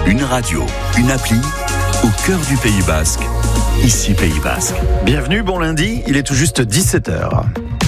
Une radio, une appli, au cœur du Pays Basque. Ici Pays Basque. Bienvenue, bon lundi, il est tout juste 17h.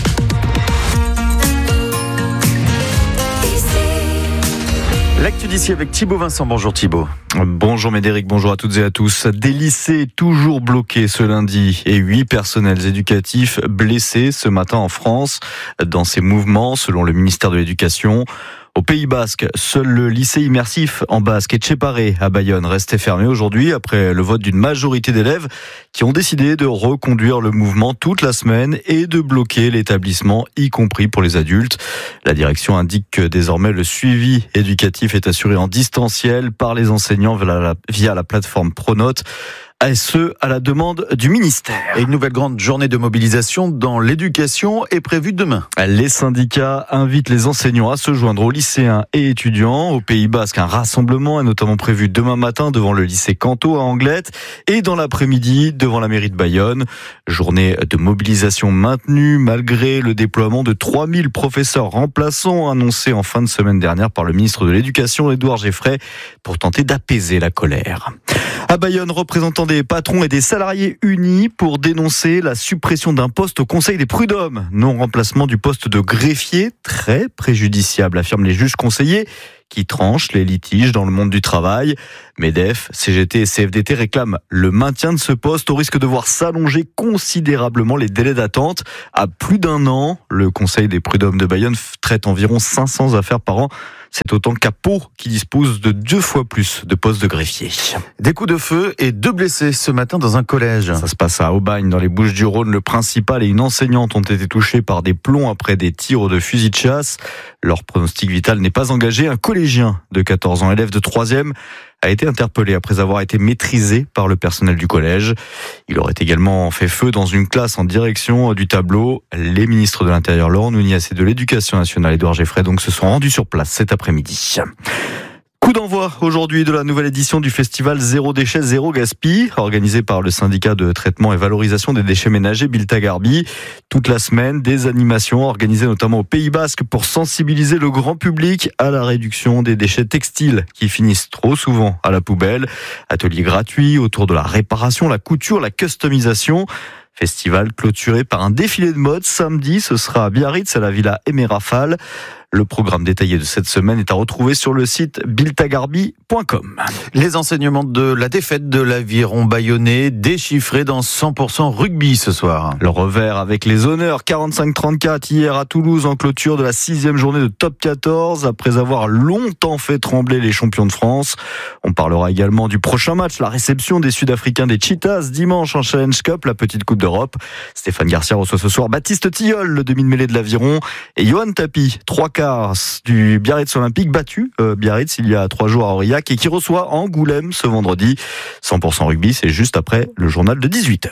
L'actu d'ici avec Thibaut Vincent. Bonjour Thibaut. Bonjour Médéric, bonjour à toutes et à tous. Des lycées toujours bloqués ce lundi et 8 personnels éducatifs blessés ce matin en France dans ces mouvements selon le ministère de l'Éducation. Au Pays Basque, seul le lycée immersif en Basque Etxepare à Bayonne restait fermé aujourd'hui après le vote d'une majorité d'élèves qui ont décidé de reconduire le mouvement toute la semaine et de bloquer l'établissement, y compris pour les adultes. La direction indique que désormais le suivi éducatif est assuré en distanciel par les enseignants via la plateforme Pronote. Et ce, à la demande du ministère. Et une nouvelle grande journée de mobilisation dans l'éducation est prévue demain. Les syndicats invitent les enseignants à se joindre aux lycéens et étudiants. Au Pays Basque, un rassemblement est notamment prévu demain matin devant le lycée Canto à Anglette et dans l'après-midi devant la mairie de Bayonne. Journée de mobilisation maintenue malgré le déploiement de 3000 professeurs remplaçants annoncés en fin de semaine dernière par le ministre de l'Éducation, Édouard Geffray, pour tenter d'apaiser la colère. À Bayonne, représentants des patrons et des salariés unis pour dénoncer la suppression d'un poste au Conseil des prud'hommes. Non-remplacement du poste de greffier, très préjudiciable, affirment les juges conseillers qui tranchent les litiges dans le monde du travail. MEDEF, CGT et CFDT réclament le maintien de ce poste au risque de voir s'allonger considérablement les délais d'attente à plus d'1 an. Le Conseil des prud'hommes de Bayonne traite environ 500 affaires par an. C'est autant qu'à Pau qui dispose de 2 fois plus de postes de greffier. Des coups de feu et 2 blessés ce matin dans un collège. Ça se passe à Aubagne, dans les Bouches-du-Rhône. Le principal et une enseignante ont été touchés par des plombs après des tirs de fusil de chasse. Leur pronostic vital n'est pas engagé. Un collégien de 14 ans, élève de 3e, a été interpellé après avoir été maîtrisé par le personnel du collège. Il aurait également fait feu dans une classe en direction du tableau. Les ministres de l'Intérieur, Laurent Nunez, et de l'Éducation nationale, Édouard Geffray, donc se sont rendus sur place cet après-midi. Coup d'envoi aujourd'hui de la nouvelle édition du festival Zéro déchet, zéro gaspille, organisé par le syndicat de traitement et valorisation des déchets ménagers Biltagarbi. Toute la semaine, des animations organisées notamment au Pays Basque pour sensibiliser le grand public à la réduction des déchets textiles qui finissent trop souvent à la poubelle. Ateliers gratuits autour de la réparation, la couture, la customisation. Festival clôturé par un défilé de mode samedi, ce sera à Biarritz à la Villa Emerafal. Le programme détaillé de cette semaine est à retrouver sur le site biltagarbi.com. Les enseignements de la défaite de l'Aviron bayonnais déchiffrés dans 100% rugby ce soir. Le revers avec les honneurs 45-34 hier à Toulouse en clôture de la 6e journée de Top 14 après avoir longtemps fait trembler les champions de France. On parlera également du prochain match, la réception des Sud-Africains des Cheetahs dimanche en Challenge Cup, la petite Coupe d'Europe. Stéphane Garcia reçoit ce soir Baptiste Tilleul, le demi-de-mêlée de l'Aviron, et Johan Tapi, 3/4 du Biarritz Olympique, battu Biarritz il y a 3 jours à Aurillac et qui reçoit Angoulême ce vendredi. 100% rugby, c'est juste après le journal de 18h.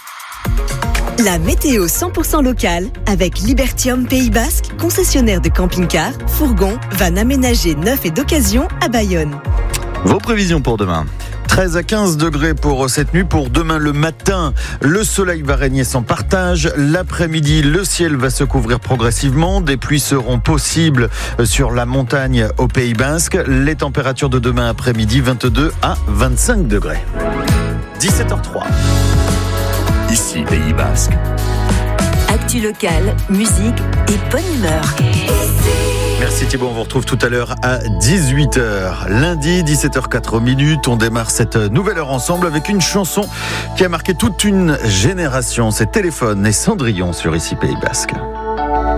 La météo 100% locale avec Libertium Pays Basque, concessionnaire de camping-car, fourgons, vannes aménagées neufs et d'occasion à Bayonne. Vos prévisions pour demain? 13 à 15 degrés pour cette nuit. Pour demain le matin, le soleil va régner sans partage. L'après-midi, le ciel va se couvrir progressivement. Des pluies seront possibles sur la montagne au Pays Basque. Les températures de demain après-midi, 22 à 25 degrés. 17h03. Ici Pays Basque. Actu locale, musique et bonne humeur. Merci Thibaut, on vous retrouve tout à l'heure à 18h. Lundi, 17h04, on démarre cette nouvelle heure ensemble avec une chanson qui a marqué toute une génération. C'est Téléphone et Cendrillon sur Ici Pays Basque.